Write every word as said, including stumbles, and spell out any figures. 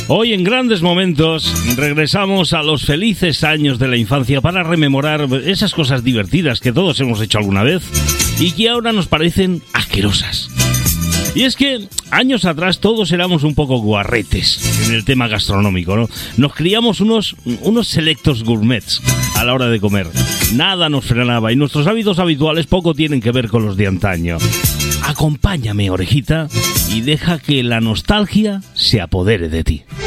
Hoy en Grandes Momentos regresamos a los felices años de la infancia para rememorar esas cosas divertidas que todos hemos hecho alguna vez y que ahora nos parecen asquerosas. Y es que años atrás todos éramos un poco guarretes en el tema gastronómico, ¿no? Nos criamos unos, unos selectos gourmets a la hora de comer. Nada nos frenaba y nuestros hábitos habituales poco tienen que ver con los de antaño. Acompáñame, orejita, y deja que la nostalgia se apodere de ti.